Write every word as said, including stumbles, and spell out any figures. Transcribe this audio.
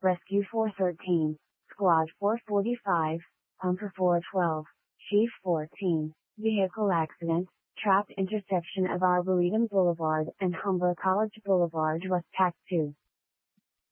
Rescue four thirteen, Squad four forty-five, Pumper four twelve, Chief fourteen, Vehicle Accident, Trapped intersection of Arboretum Boulevard and Humber College Boulevard West Tac two.